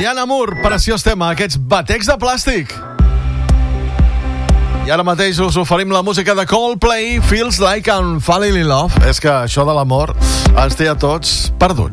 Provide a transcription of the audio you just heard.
Diana Moore, preciós tema, aquests batecs de plàstic. I ara mateix us oferim la música de Coldplay, Feels Like I'm Falling in Love. És que això de l'amor ens té a tots perduts.